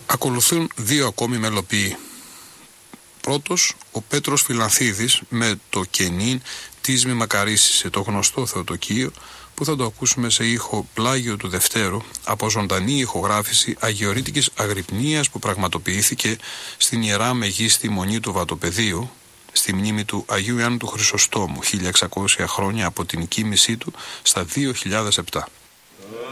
Ακολουθούν δύο ακόμη μελοποιοί. Πρώτος, ο Πέτρος Φιλανθίδης με το «Κενήν της μη μακαρίσισε», το γνωστό θεοτοκείο, που θα το ακούσουμε σε ήχο Πλάγιο του Δευτέρου από ζωντανή ηχογράφηση αγιορείτικης αγρυπνίας που πραγματοποιήθηκε στην Ιερά Μεγίστη Μονή του Βατοπεδίου στη μνήμη του Αγίου Ιωάννου του Χρυσοστόμου 1600 χρόνια από την κοίμησή του στα 2007.